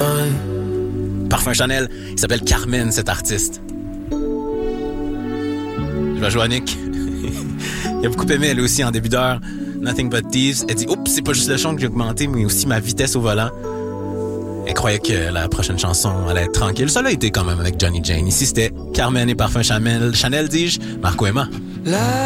Parfum Chanel, il s'appelle Carmen, cet artiste. Je vais jouer à Nick. Il a beaucoup aimé, elle aussi, en début d'heure. Nothing But Thieves. Elle dit, oups, c'est pas juste le son que j'ai augmenté, mais aussi ma vitesse au volant. Elle croyait que la prochaine chanson allait être tranquille. Ça l'a été quand même avec Johnny Jane. Ici, c'était Carmen et Parfum Chanel, dis-je, Marco Emma.